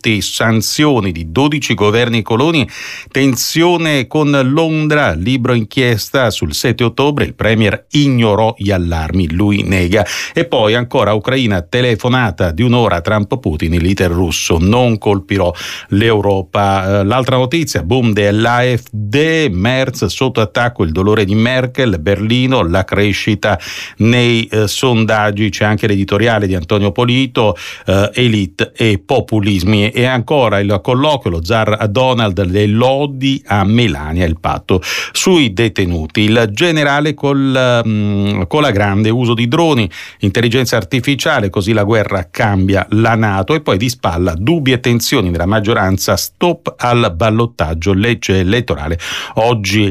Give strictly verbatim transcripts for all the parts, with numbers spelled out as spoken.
Conte, sanzioni di dodici governi e coloni, tensione con Londra, libro inchiesta sul sette ottobre, il premier ignorò gli allarmi, lui nega. E poi ancora Ucraina, telefonata di un'ora Trump-Putin, il leader russo, non colpirò l'Europa. L'altra notizia, boom dell'A F D, Merz sotto attacco, il dolore di Merkel, Berlino, la crescita nei eh, sondaggi, c'è anche l'editoriale di Antonio Polito, eh, elite e populismi. E ancora il colloquio, lo zar Donald, le lodi a Melania, il patto sui detenuti, il generale col, um, con la grande uso di droni, intelligenza artificiale, così la guerra cambia la NATO. E poi di spalla dubbi e tensioni nella maggioranza, stop al ballottaggio, legge elettorale oggi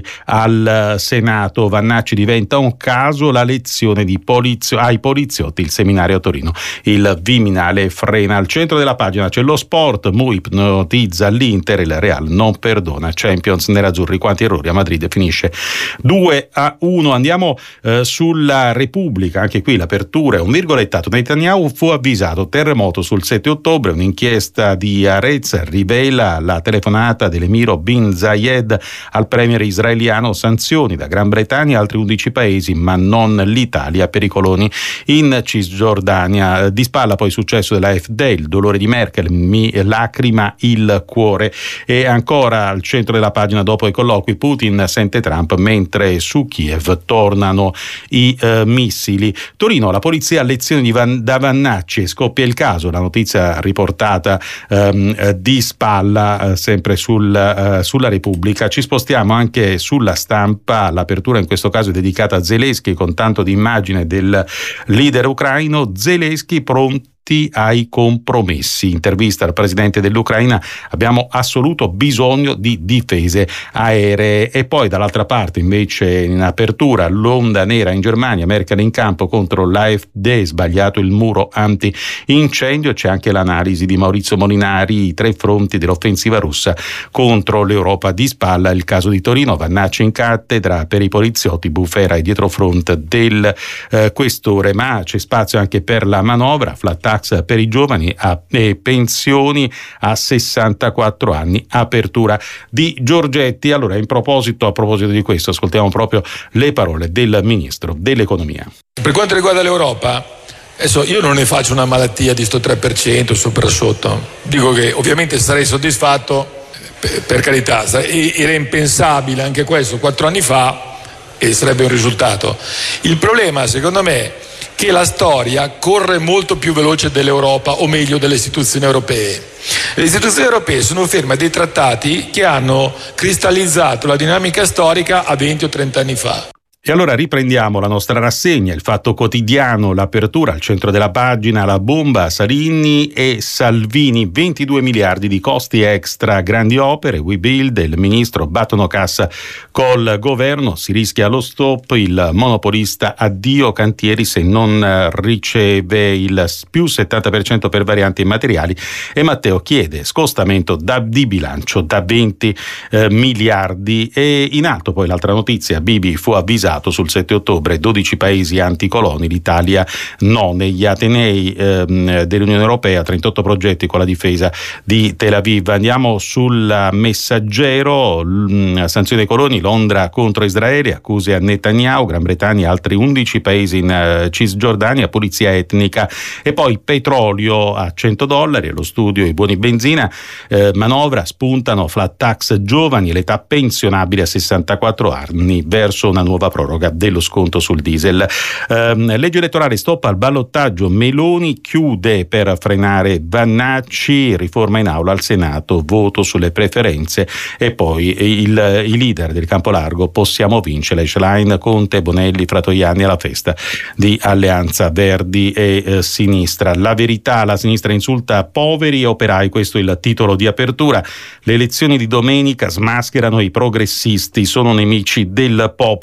al Senato, Vannacci diventa un caso, la lezione di polizio, ai poliziotti, il seminario a Torino, il Viminale frena. Al centro della pagina c'è lo sport, Mu ipnotizza l'Inter, il Real non perdona, Champions nerazzurri, quanti errori, a Madrid finisce due a uno. Andiamo eh, sulla Repubblica, anche qui l'apertura è un virgolettato, Netanyahu fu avvisato, terremoto sul sette ottobre, un'inchiesta di Arez rivela la telefonata dell'emiro bin Zayed al premier israeliano, sanzioni da Gran Bretagna e altri undici paesi ma non l'Italia per i coloni in Cisgiordania. Di spalla poi successo della A F D, il dolore di Merkel, mi lacrima il cuore. E ancora al centro della pagina, dopo i colloqui, Putin sente Trump mentre su Kiev tornano i eh, missili. Torino, la polizia a lezioni di Van, da Vannacci, scoppia il caso, la notizia riportata ehm, di spalla eh, sempre sul, eh, sulla Repubblica. Ci spostiamo anche sulla Stampa, l'apertura in questo caso è dedicata a Zelensky con tanto di immagine del leader ucraino, Zelensky pronto ai compromessi. Intervista al presidente dell'Ucraina, abbiamo assoluto bisogno di difese aeree. E poi dall'altra parte invece in apertura l'onda nera in Germania, Merkel in campo contro l'A F D, sbagliato il muro anti-incendio. C'è anche l'analisi di Maurizio Molinari, i tre fronti dell'offensiva russa contro l'Europa. Di spalla il caso di Torino, Vannacci in cattedra per i poliziotti, Bufera e dietrofront del eh, questore. Ma c'è spazio anche per la manovra, flat per i giovani a, e pensioni a sessantaquattro anni, apertura di Giorgetti. Allora, in proposito, a proposito di questo, ascoltiamo proprio le parole del ministro dell'economia. Per quanto riguarda l'Europa, adesso io non ne faccio una malattia di sto tre per cento sopra sotto, dico che ovviamente sarei soddisfatto, per, per carità, era impensabile anche questo quattro anni fa e sarebbe un risultato. Il problema secondo me che la storia corre molto più veloce dell'Europa, o meglio delle istituzioni europee. Le istituzioni europee sono ferme a dei trattati che hanno cristallizzato la dinamica storica a venti o trenta anni fa. E allora riprendiamo la nostra rassegna, il Fatto Quotidiano, l'apertura al centro della pagina, la bomba Salvini e Salvini, ventidue miliardi di costi extra, grandi opere, We Build, il ministro battono cassa col governo, si rischia lo stop, il monopolista addio cantieri se non riceve il più settanta per cento per varianti e materiali, e Matteo chiede scostamento da, di bilancio da venti eh, miliardi. E in alto poi l'altra notizia, Bibi fu avvisato sul sette ottobre, dodici paesi anticoloni, l'Italia no. Negli Atenei ehm, dell'Unione Europea, trentotto progetti con la difesa di Tel Aviv. Andiamo sul Messaggero, l- sanzioni ai coloni, Londra contro Israele, accuse a Netanyahu, Gran Bretagna, altri undici paesi in uh, Cisgiordania, pulizia etnica. E poi petrolio a cento dollari, lo studio, i buoni benzina, eh, manovra, spuntano flat tax giovani, l'età pensionabile a sessantaquattro anni verso una nuova proroga dello sconto sul diesel. Eh, legge elettorale, stop al ballottaggio, Meloni chiude per frenare Vannacci, riforma in aula al Senato, voto sulle preferenze. E poi il, i leader del campo largo, possiamo vincere, Schlein, Conte, Bonelli, Fratoianni alla festa di Alleanza Verdi e eh, Sinistra. La verità, la sinistra insulta poveri e operai, questo è il titolo di apertura. Le elezioni di domenica smascherano i progressisti, sono nemici del popolo. Fino a ieri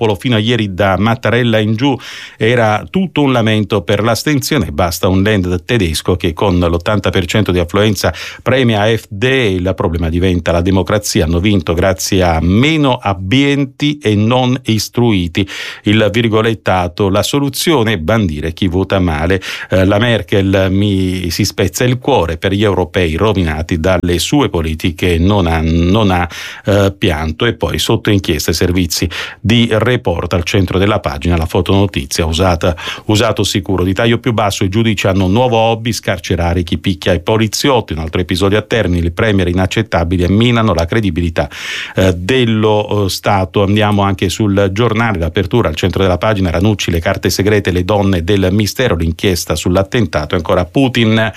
ieri da Mattarella in giù era tutto un lamento per l'astensione, basta un Land tedesco che con l'ottanta per cento di affluenza premia A F D, il problema diventa la democrazia, hanno vinto grazie a meno abbienti e non istruiti, il virgolettato, la soluzione è bandire chi vota male, eh, la Merkel mi si spezza il cuore, per gli europei rovinati dalle sue politiche non ha, non ha eh, pianto. E poi sotto inchiesta i servizi di Report, al centro della pagina la fotonotizia usata, usato sicuro, di taglio più basso i giudici hanno un nuovo hobby, scarcerare chi picchia i poliziotti, un altro episodio a Termini, i premier inaccettabili e minano la credibilità eh, dello eh, Stato. Andiamo anche sul Giornale, l'apertura al centro della pagina, Ranucci, le carte segrete, le donne del mistero, l'inchiesta sull'attentato, e ancora Putin,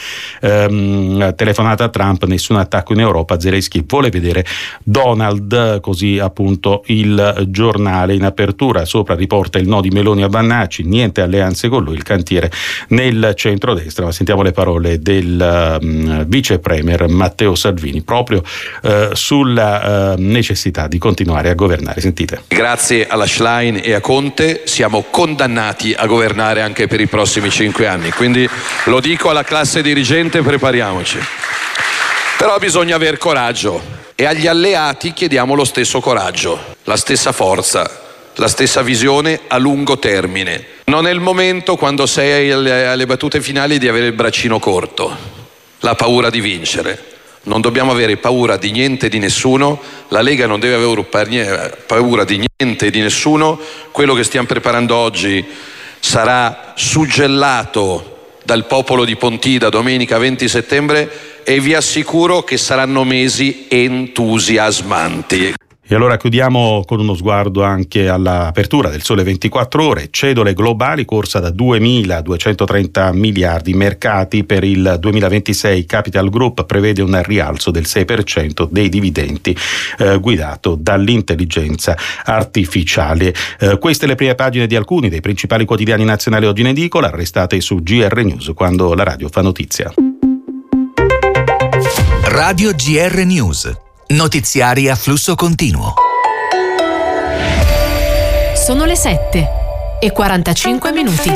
ehm, telefonata a Trump, nessun attacco in Europa, Zelensky vuole vedere Donald, così appunto il Giornale. In apertura sopra riporta il no di Meloni a Vannacci, niente alleanze con lui, il cantiere nel centrodestra, ma sentiamo le parole del um, vice premier Matteo Salvini proprio uh, sulla uh, necessità di continuare a governare. Sentite. Grazie alla Schlein e a Conte siamo condannati a governare anche per i prossimi cinque anni, quindi lo dico alla classe dirigente, prepariamoci. Però bisogna aver coraggio e agli alleati chiediamo lo stesso coraggio, la stessa forza, la stessa visione a lungo termine. Non è il momento, quando sei alle, alle battute finali, di avere il braccino corto, la paura di vincere. Non dobbiamo avere paura di niente e di nessuno, la Lega non deve avere paura di niente e di nessuno. Quello che stiamo preparando oggi sarà suggellato dal popolo di Pontida domenica venti settembre e vi assicuro che saranno mesi entusiasmanti. E allora chiudiamo con uno sguardo anche all'apertura del Sole ventiquattro Ore, cedole globali, corsa da duemiladuecentotrenta miliardi, mercati per il duemilaventisei, Capital Group prevede un rialzo del sei per cento dei dividendi eh, guidato dall'intelligenza artificiale. Eh, queste le prime pagine di alcuni dei principali quotidiani nazionali oggi in edicola, arrestate su G R News quando la radio fa notizia. Radio G R News. Notiziari a flusso continuo. Sono le sette e quarantacinque minuti.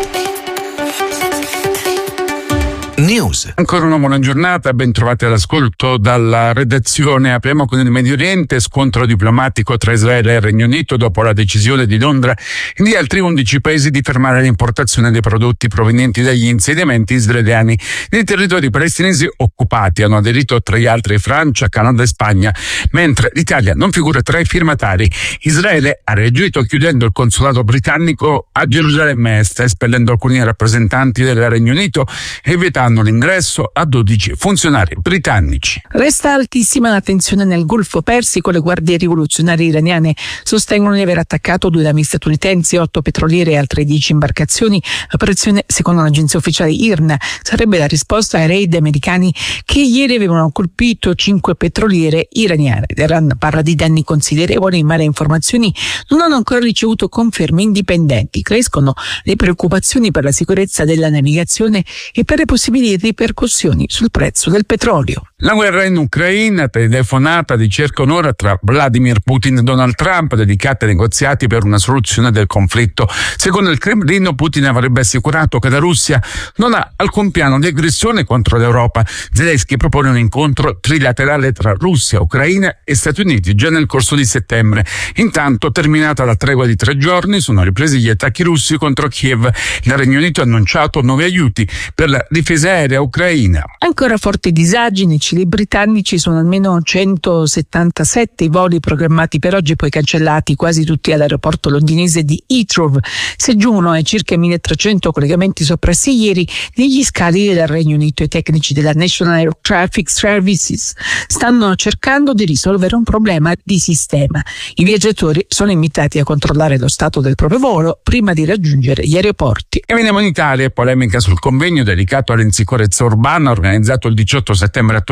News. Ancora una buona giornata, ben trovati all'ascolto dalla redazione. Apriamo con il Medio Oriente, scontro diplomatico tra Israele e il Regno Unito dopo la decisione di Londra di altri undici paesi di fermare l'importazione dei prodotti provenienti dagli insediamenti israeliani nei territori palestinesi occupati. Hanno aderito tra gli altri Francia, Canada e Spagna, mentre l'Italia non figura tra i firmatari. Israele ha reagito chiudendo il consolato britannico a Gerusalemme Est, espellendo alcuni rappresentanti del Regno Unito e vietando l'ingresso a dodici funzionari britannici. Resta altissima la tensione nel Golfo Persico. Le guardie rivoluzionarie iraniane sostengono di aver attaccato due navi statunitensi, otto petroliere e altre dieci imbarcazioni. L'operazione, secondo l'agenzia ufficiale I R N A, sarebbe la risposta ai raid americani che ieri avevano colpito cinque petroliere iraniane. L'Iran parla di danni considerevoli, ma le informazioni non hanno ancora ricevuto conferme indipendenti. Crescono le preoccupazioni per la sicurezza della navigazione e per le possibili ripercussioni sul prezzo del petrolio. La guerra in Ucraina, telefonata di circa un'ora tra Vladimir Putin e Donald Trump, dedicata ai negoziati per una soluzione del conflitto. Secondo il Cremlino, Putin avrebbe assicurato che la Russia non ha alcun piano di aggressione contro l'Europa. Zelensky propone un incontro trilaterale tra Russia, Ucraina e Stati Uniti già nel corso di settembre. Intanto, terminata la tregua di tre giorni, sono ripresi gli attacchi russi contro Kiev. Il Regno Unito ha annunciato nuovi aiuti per la difesa aerea ucraina. Ancora forti disagi nei cieli britannici, sono almeno centosettantasette i voli programmati per oggi, poi cancellati quasi tutti all'aeroporto londinese di Heathrow. Si aggiungono ai circa milletrecento collegamenti soppressi ieri negli scali del Regno Unito. I tecnici della National Air Traffic Services stanno cercando di risolvere un problema di sistema. I viaggiatori sono invitati a controllare lo stato del proprio volo prima di raggiungere gli aeroporti. E veniamo in Italia, polemica sul convegno dedicato all'insicurezza urbana organizzato il diciotto settembre a Torino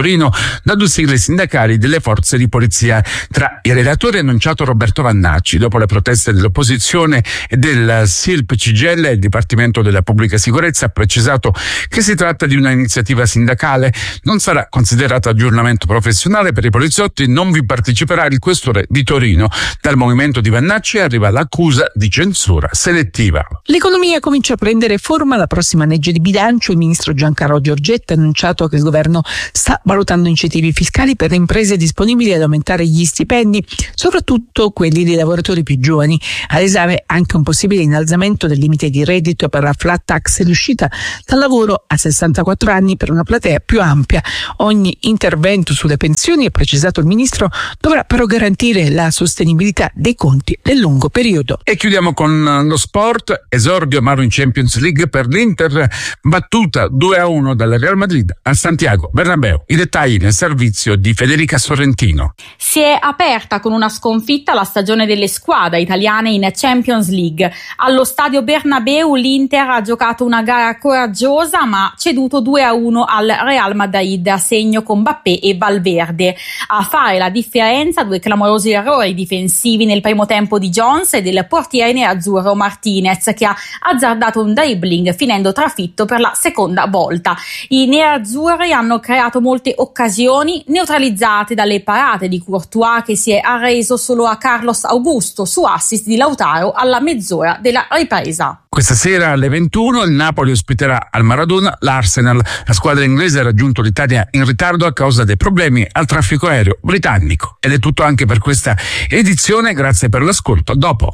Torino da due sigle sindacali delle forze di polizia. Tra i relatori è annunciato Roberto Vannacci. Dopo le proteste dell'opposizione e del S I L P C G I L, il Dipartimento della Pubblica Sicurezza ha precisato che si tratta di una iniziativa sindacale, non sarà considerata aggiornamento professionale per i poliziotti, non vi parteciperà il questore di Torino. Dal movimento di Vannacci arriva l'accusa di censura selettiva. L'economia comincia a prendere forma la prossima legge di bilancio. Il ministro Giancarlo Giorgetti ha annunciato che il governo sta valutando incentivi fiscali per le imprese disponibili ad aumentare gli stipendi, soprattutto quelli dei lavoratori più giovani. All'esame anche un possibile innalzamento del limite di reddito per la flat tax e l'uscita dal lavoro a sessantaquattro anni per una platea più ampia. Ogni intervento sulle pensioni, ha precisato il ministro, dovrà però garantire la sostenibilità dei conti nel lungo periodo. E chiudiamo con lo sport. Esordio amaro in Champions League per l'Inter, battuta due a uno dalla Real Madrid a Santiago Bernabéu. I dettagli nel servizio di Federica Sorrentino. Si è aperta con una sconfitta la stagione delle squadre italiane in Champions League. Allo stadio Bernabéu l'Inter ha giocato una gara coraggiosa ma ceduto due a uno al Real Madrid, a segno con Mbappé e Valverde. A fare la differenza due clamorosi errori difensivi nel primo tempo di Jones e del portiere nerazzurro Martinez, che ha azzardato un dribbling finendo trafitto per la seconda volta. I nerazzurri hanno creato molte occasioni, neutralizzate dalle parate di Courtois, che si è arreso solo a Carlos Augusto su assist di Lautaro alla mezz'ora della ripresa. Questa sera alle ventuno il Napoli ospiterà al Maradona l'Arsenal. La squadra inglese ha raggiunto l'Italia in ritardo a causa dei problemi al traffico aereo britannico. Ed è tutto anche per questa edizione, grazie per l'ascolto. A dopo.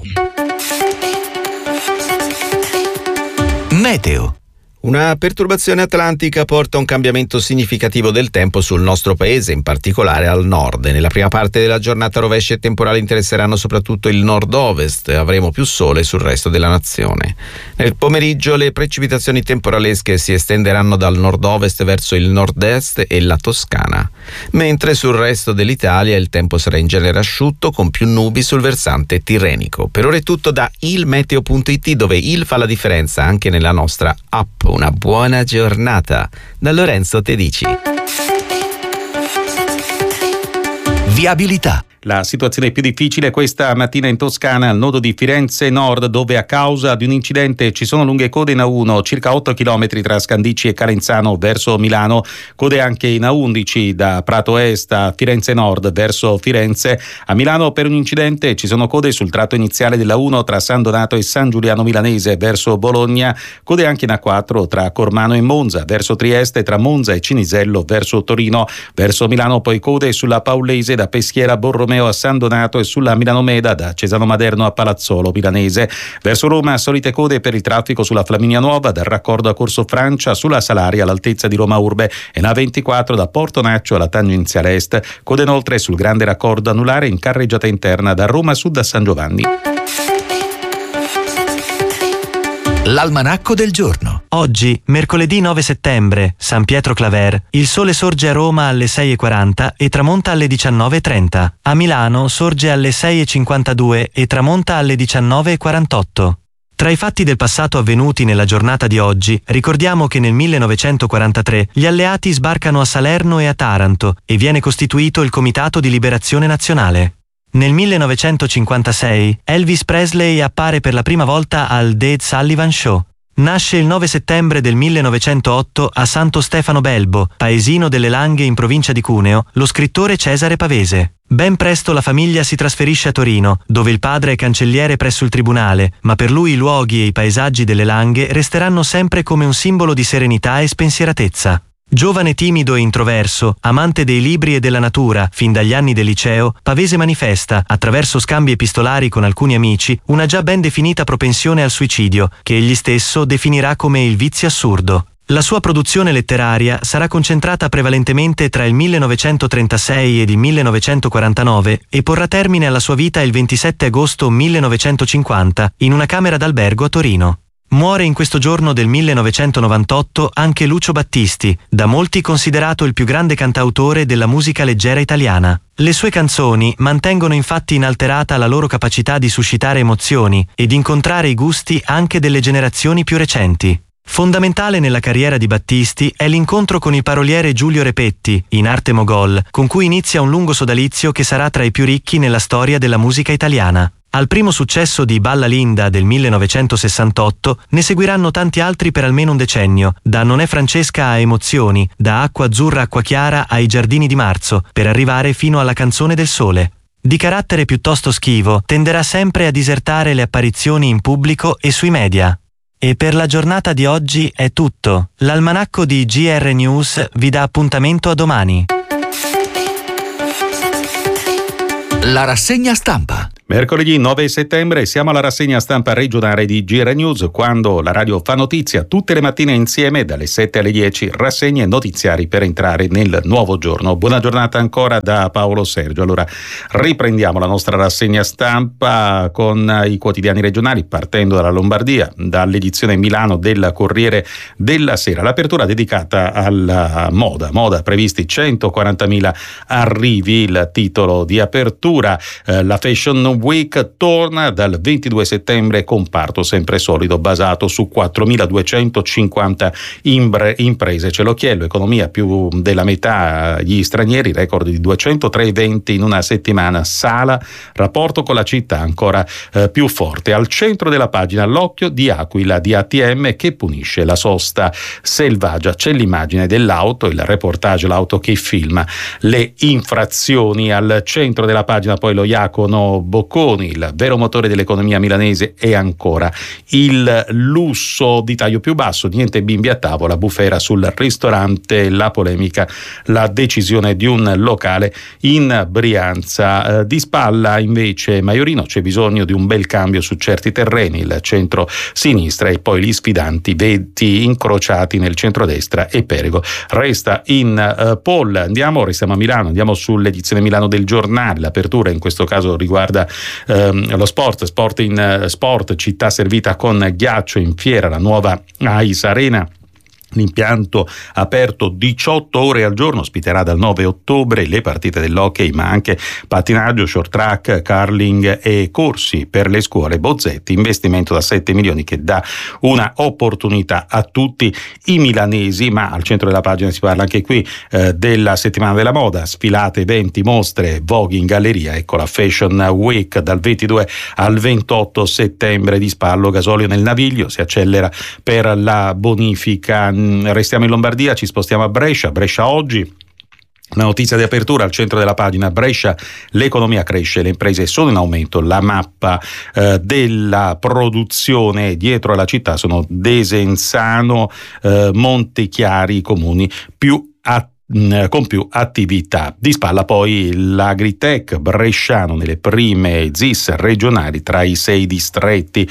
Meteo. Una perturbazione atlantica porta a un cambiamento significativo del tempo sul nostro paese, in particolare al nord. Nella prima parte della giornata rovesci e temporali interesseranno soprattutto il nord-ovest, avremo più sole sul resto della nazione. Nel pomeriggio le precipitazioni temporalesche si estenderanno dal nord-ovest verso il nord-est e la Toscana, mentre sul resto dell'Italia il tempo sarà in genere asciutto con più nubi sul versante tirrenico. Per ora è tutto da ilmeteo punto it, dove il fa la differenza anche nella nostra app. Una buona giornata da Lorenzo Tedici. Viabilità. La situazione più difficile questa mattina in Toscana al nodo di Firenze Nord, dove a causa di un incidente ci sono lunghe code in A uno, circa otto chilometri tra Scandicci e Calenzano verso Milano, code anche in A undici da Prato Est a Firenze Nord verso Firenze. A Milano per un incidente ci sono code sul tratto iniziale dell'A uno tra San Donato e San Giuliano Milanese verso Bologna, code anche in A quattro tra Cormano e Monza verso Trieste, tra Monza e Cinisello verso Torino, verso Milano poi code sulla Paulese da Peschiera Borromeo a San Donato e sulla Milano Meda da Cesano Maderno a Palazzolo Milanese. Verso Roma solite code per il traffico sulla Flaminia Nuova dal raccordo a Corso Francia, sulla Salaria all'altezza di Roma Urbe e na ventiquattro da Porto Naccio alla tangenziale est, code inoltre sul grande raccordo anulare in carreggiata interna da Roma Sud a San Giovanni. L'almanacco del giorno. Oggi, mercoledì nove settembre, San Pietro Claver, il sole sorge a Roma alle sei e quaranta e tramonta alle diciannove e trenta. A Milano sorge alle sei e cinquantadue e tramonta alle diciannove e quarantotto. Tra i fatti del passato avvenuti nella giornata di oggi, ricordiamo che nel millenovecentoquarantatré gli alleati sbarcano a Salerno e a Taranto e viene costituito il Comitato di Liberazione Nazionale. Nel millenovecentocinquantasei Elvis Presley appare per la prima volta al The Ed Sullivan Show. Nasce il nove settembre del millenovecentootto a Santo Stefano Belbo, paesino delle Langhe in provincia di Cuneo, lo scrittore Cesare Pavese. Ben presto la famiglia si trasferisce a Torino, dove il padre è cancelliere presso il tribunale, ma per lui i luoghi e i paesaggi delle Langhe resteranno sempre come un simbolo di serenità e spensieratezza. Giovane timido e introverso, amante dei libri e della natura, fin dagli anni del liceo, Pavese manifesta, attraverso scambi epistolari con alcuni amici, una già ben definita propensione al suicidio, che egli stesso definirà come il vizio assurdo. La sua produzione letteraria sarà concentrata prevalentemente tra il millenovecentotrentasei ed il millenovecentoquarantanove e porrà termine alla sua vita il ventisette agosto millenovecentocinquanta in una camera d'albergo a Torino. Muore in questo giorno del millenovecentonovantotto anche Lucio Battisti, da molti considerato il più grande cantautore della musica leggera italiana. Le sue canzoni mantengono infatti inalterata la loro capacità di suscitare emozioni e di incontrare i gusti anche delle generazioni più recenti. Fondamentale nella carriera di Battisti è l'incontro con il paroliere Giulio Repetti, in arte Mogol, con cui inizia un lungo sodalizio che sarà tra i più ricchi nella storia della musica italiana. Al primo successo di Balla Linda del millenovecentosessantotto ne seguiranno tanti altri per almeno un decennio, da Non è Francesca a Emozioni, da Acqua Azzurra Acqua Chiara ai Giardini di Marzo, per arrivare fino alla Canzone del Sole. Di carattere piuttosto schivo, tenderà sempre a disertare le apparizioni in pubblico e sui media. E per la giornata di oggi è tutto. L'almanacco di G R News vi dà appuntamento a domani. La rassegna stampa. Mercoledì nove settembre siamo alla rassegna stampa regionale di G R News, quando la radio fa notizia tutte le mattine insieme dalle sette alle dieci, rassegne notiziari per entrare nel nuovo giorno. Buona giornata ancora da Paolo Sergio. Allora riprendiamo la nostra rassegna stampa con i quotidiani regionali, partendo dalla Lombardia, dall'edizione Milano del Corriere della Sera. L'apertura dedicata alla moda, moda previsti centoquarantamila arrivi, il titolo di apertura. Eh, la Fashion Week torna dal ventidue settembre, comparto sempre solido basato su quattromiladuecentocinquanta imbre, imprese. Ce lo chiedo, economia più della metà gli stranieri, record di duecentotré eventi in una settimana, Sala, rapporto con la città ancora eh, più forte. Al centro della pagina l'occhio di Aquila di A T M che punisce la sosta selvaggia. C'è l'immagine dell'auto, il reportage, l'auto che filma le infrazioni. Al centro della pagina poi lo Iacono Bocconi, il vero motore dell'economia milanese è ancora il lusso di taglio più basso, niente bimbi a tavola, bufera sul ristorante, la polemica, la decisione di un locale in Brianza. Eh, di spalla invece Maiorino, c'è bisogno di un bel cambio su certi terreni, il centro-sinistra e poi gli sfidanti venti incrociati nel centrodestra e Perego resta in uh, poll. Andiamo, restiamo a Milano, andiamo sull'edizione Milano del Giornale, l'apertura in questo caso riguarda ehm, lo sport, sport in uh, sport, città servita con ghiaccio in fiera, la nuova Ais Arena. L'impianto aperto diciotto ore al giorno ospiterà dal nove ottobre le partite dell'hockey, ma anche pattinaggio, short track, curling e corsi per le scuole. Bozzetti, investimento da sette milioni che dà una opportunità a tutti i milanesi. Ma al centro della pagina si parla anche qui eh, della settimana della moda, sfilate, eventi, mostre, Vogue in galleria. Ecco la Fashion Week dal ventidue al ventotto settembre. Di spallo gasolio nel Naviglio, si accelera per la bonifica. Restiamo in Lombardia, ci spostiamo a Brescia. Brescia oggi, la notizia di apertura al centro della pagina. Brescia, l'economia cresce, le imprese sono in aumento, la mappa eh, della produzione dietro alla città sono Desenzano, eh, Montechiari, i comuni più attivi con più attività. Di spalla poi l'Agritech bresciano nelle prime Z I S regionali tra i sei distretti.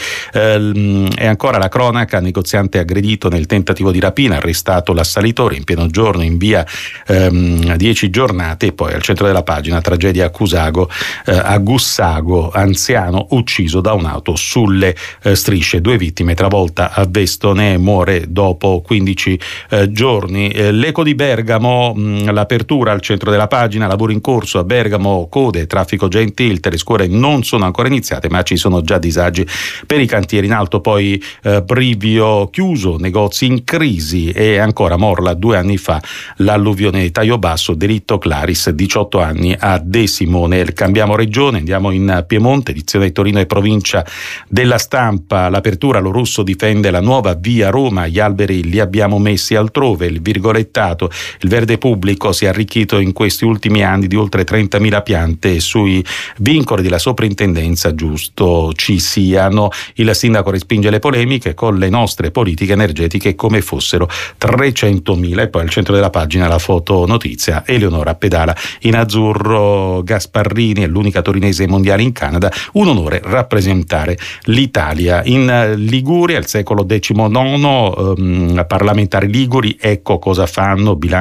Eh, e ancora la cronaca, negoziante aggredito nel tentativo di rapina, arrestato l'assalitore in pieno giorno in via ehm, dieci giornate. E poi al centro della pagina tragedia a Cusago, eh, a Gussago, anziano ucciso da un'auto sulle eh, strisce, due vittime, travolta a Vestone, muore dopo quindici eh, giorni. Eh, l'Eco di Bergamo, l'apertura al centro della pagina, lavoro in corso a Bergamo, code, traffico già in tilt, le scuole non sono ancora iniziate ma ci sono già disagi per i cantieri. In alto poi eh, Brivio chiuso, negozi in crisi. E ancora Morla, due anni fa l'alluvione di Taglio Basso, delitto Claris, diciotto anni a De Simone. Cambiamo regione, andiamo in Piemonte, edizione Torino e provincia della Stampa. L'apertura, lo Russo difende la nuova via Roma, gli alberi li abbiamo messi altrove, il virgolettato, il verde pubblico si è arricchito in questi ultimi anni di oltre trentamila piante. Sui vincoli della soprintendenza giusto ci siano. Il sindaco respinge le polemiche, con le nostre politiche energetiche come fossero trecentomila. E poi al centro della pagina la foto notizia, Eleonora pedala in azzurro. Gasparrini è l'unica torinese mondiale in Canada, un onore rappresentare l'Italia. In Liguria, al secolo diciannove, ehm, parlamentari liguri, ecco cosa fanno, bilancio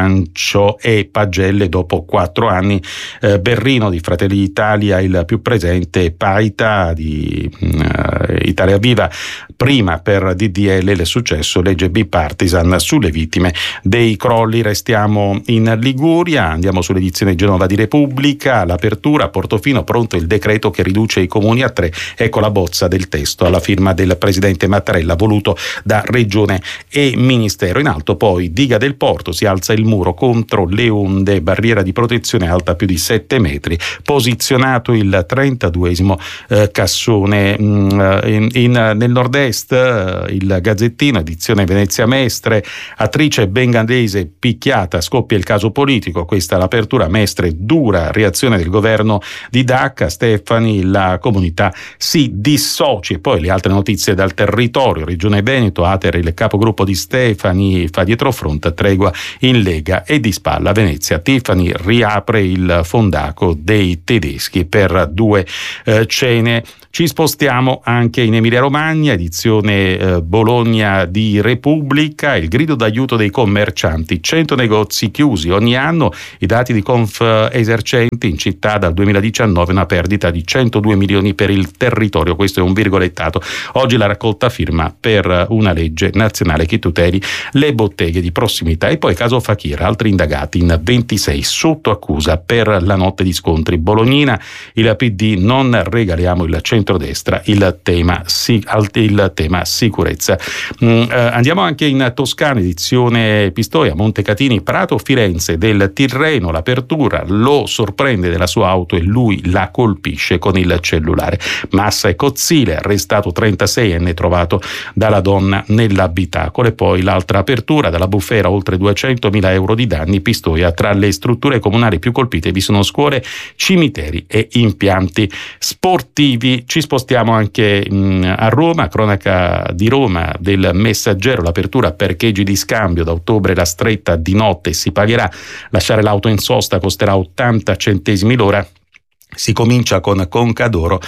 Liscio e Pagelle dopo quattro anni. eh, Berrino di Fratelli d'Italia il più presente, Paita di uh, Italia Viva prima per D D L, il successo, legge bipartisan sulle vittime dei crolli. Restiamo in Liguria, andiamo sull'edizione Genova di Repubblica, l'apertura, Portofino, pronto il decreto che riduce i comuni a tre, ecco la bozza del testo alla firma del presidente Mattarella, voluto da Regione e Ministero. In alto poi diga del porto, si alza il muro contro le onde, barriera di protezione alta più di sette metri, posizionato il trentaduesimo eh, cassone. mh, in, in, nel nord-est eh, il Gazzettino, edizione Venezia Mestre, attrice bengalese picchiata, scoppia il caso politico, questa è l'apertura. Mestre, dura reazione del governo di Dacca, Stefani, la comunità si dissoci. E poi le altre notizie dal territorio, Regione Veneto, Ater, il capogruppo di Stefani fa dietrofront, tregua in Lega, e di spalla Venezia, Tiffany riapre il fondaco dei tedeschi per due eh, cene. Ci spostiamo anche in Emilia Romagna, edizione eh, Bologna di Repubblica, il grido d'aiuto dei commercianti, cento negozi chiusi ogni anno, i dati di Confesercenti, in città dal duemiladiciannove una perdita di centodue milioni per il territorio, questo è un virgolettato. Oggi la raccolta firma per una legge nazionale che tuteli le botteghe di prossimità. E poi caso Fakir, altri indagati in ventisei sotto accusa per la notte di scontri bolognina, il P D non regaliamo il centrodestra, il tema, si, il tema sicurezza. Mm, eh, andiamo anche in Toscana, edizione Pistoia, Montecatini, Prato, Firenze, del Tirreno, l'apertura, lo sorprende della sua auto e lui la colpisce con il cellulare. Massa e Cozzile, arrestato trentaseienne trovato dalla donna nell'abitacolo. E poi l'altra apertura, dalla bufera oltre duecentomila euro di danni, Pistoia, tra le strutture comunali più colpite vi sono scuole, cimiteri e impianti sportivi. Ci spostiamo anche mh, a Roma, cronaca di Roma del Messaggero, l'apertura, parcheggi di scambio, da ottobre la stretta di notte si pagherà, lasciare l'auto in sosta costerà ottanta centesimi l'ora. Si comincia con Concadoro,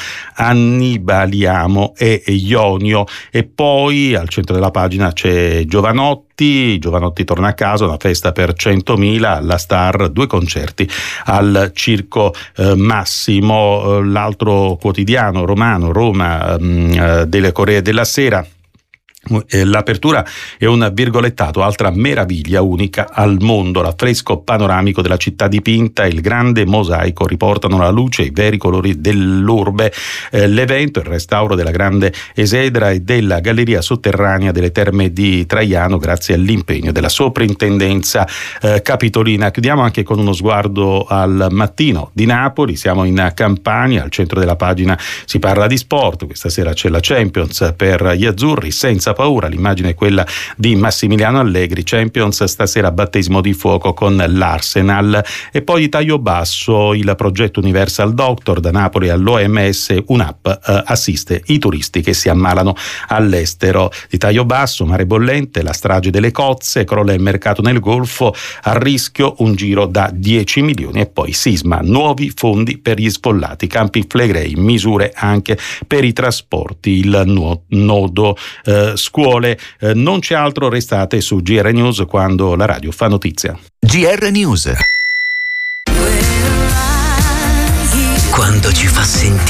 Annibaliamo e Ionio. E poi al centro della pagina c'è Giovanotti, Giovanotti torna a casa, una festa per centomila, la Star, due concerti al Circo eh, Massimo. L'altro quotidiano romano, Roma, mh, delle Corriere della Sera, l'apertura è un virgolettato, altra meraviglia unica al mondo, l'affresco panoramico della città dipinta, il grande mosaico riportano alla luce i veri colori dell'urbe. Eh, l'evento, il restauro della grande esedra e della galleria sotterranea delle Terme di Traiano, grazie all'impegno della soprintendenza eh, capitolina. Chiudiamo anche con uno sguardo al Mattino di Napoli, siamo in Campania, al centro della pagina si parla di sport, questa sera c'è la Champions per gli azzurri, senza paura, l'immagine è quella di Massimiliano Allegri, Champions stasera, battesimo di fuoco con l'Arsenal. E poi di taglio basso il progetto Universal Doctor, da Napoli all'O M S un'app eh, assiste i turisti che si ammalano all'estero. Di taglio basso, mare bollente, la strage delle cozze, crolla il mercato nel Golfo, a rischio un giro da dieci milioni. E poi sisma, nuovi fondi per gli sfollati, Campi Flegrei, misure anche per i trasporti, il nuo- nodo eh, scuole. Eh, non c'è altro, restate su G R News quando la radio fa notizia. G R News. Quando ci fa sentire